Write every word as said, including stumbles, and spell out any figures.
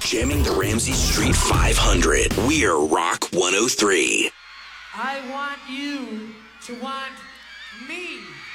Jamming the Ramsey Street five hundred. We're Rock one oh three. I want you to want me.